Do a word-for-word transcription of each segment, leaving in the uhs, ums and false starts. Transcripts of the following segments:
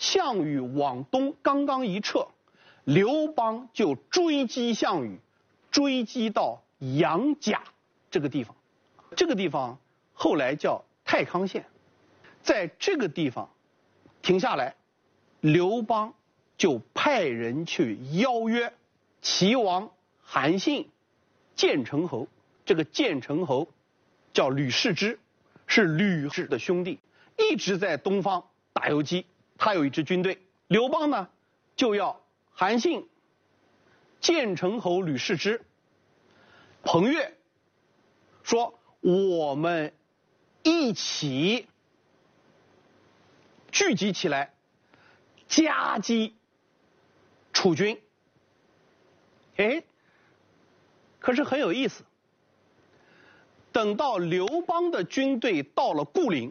项羽往东刚刚一撤，刘邦就追击项羽，追击到杨贾这个地方。这个地方后来叫太康县。在这个地方停下来，刘邦就派人去邀约齐王韩信、建成侯。这个建成侯叫吕氏之，是吕氏的兄弟，一直在东方打游击。他有一支军队，刘邦呢就要韩信、建成侯吕氏之、彭越说我们一起聚集起来夹击楚军。哎，可是很有意思，等到刘邦的军队到了固陵，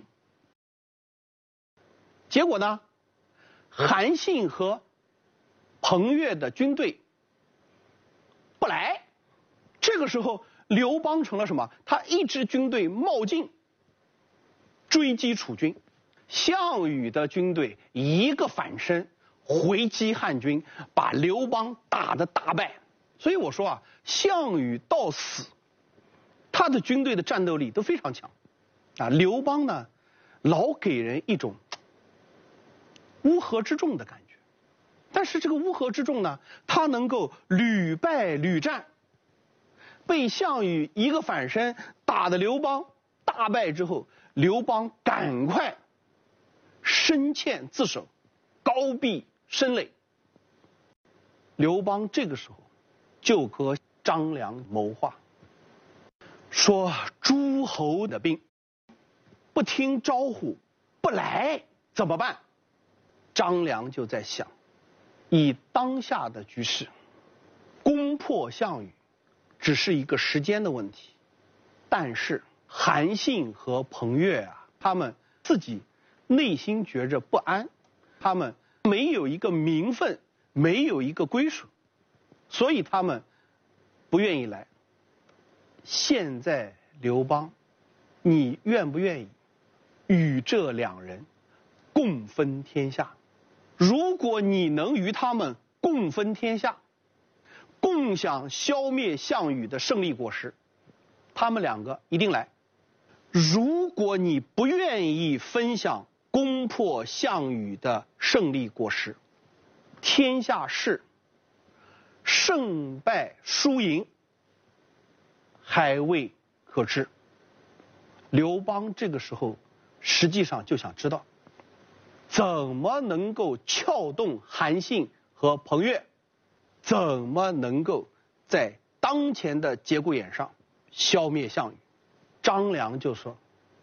结果呢，韩信和彭越的军队不来。这个时候刘邦成了什么？他一支军队冒进追击楚军，项羽的军队一个反身回击汉军，把刘邦打得大败。所以我说啊，项羽到死，他的军队的战斗力都非常强啊。刘邦呢，老给人一种乌合之众的感觉，但是这个乌合之众呢，他能够屡败屡战。被项羽一个反身打得刘邦大败之后，刘邦赶快深陷自守，高壁深垒。刘邦这个时候就和张良谋划，说诸侯的兵不听招呼不来怎么办？张良就在想，以当下的局势，攻破项羽只是一个时间的问题。但是韩信和彭越啊，他们自己内心觉着不安，他们没有一个名分，没有一个归属，所以他们不愿意来。现在刘邦，你愿不愿意与这两人共分天下？如果你能与他们共分天下，共享消灭项羽的胜利果实，他们两个一定来。如果你不愿意分享攻破项羽的胜利果实，天下事胜败输赢还未可知。刘邦这个时候实际上就想知道，怎么能够撬动韩信和彭越，怎么能够在当前的节骨眼上消灭项羽。张良就说，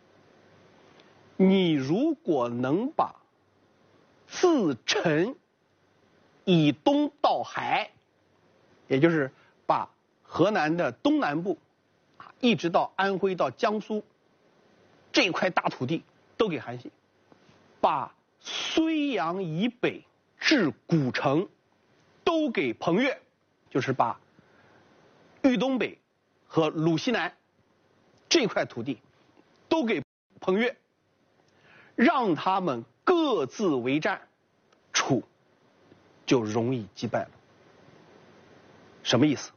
你如果能把自陈以东到海，也就是把河南的东南部一直到安徽到江苏这块大土地都给韩信，把睢阳以北至古城都给彭越，就是把豫东北和鲁西南这块土地都给彭越，让他们各自为战，楚就容易击败了。什么意思？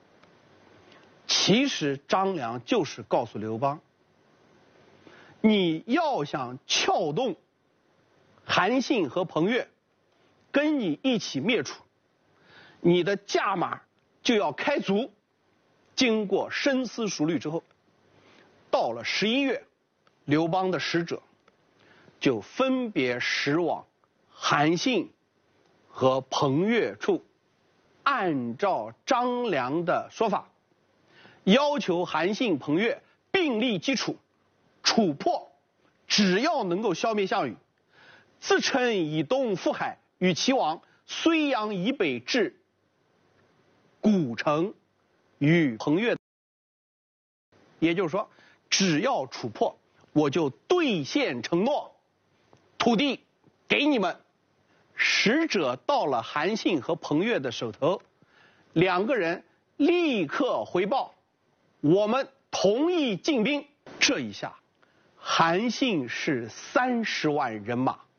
其实张良就是告诉刘邦，你要想撬动韩信和彭越跟你一起灭楚，你的价码就要开足。经过深思熟虑之后，到了十一月，刘邦的使者就分别驶往韩信和彭越处，按照张良的说法，要求韩信、彭越并力击楚，楚破，只要能够消灭项羽，自陈以东赴海，与齐王睢阳以北至古城与彭越。也就是说，只要楚破，我就兑现承诺，土地给你们。使者到了韩信和彭越的手头，两个人立刻回报，我们同意进兵。这一下韩信是三十万人马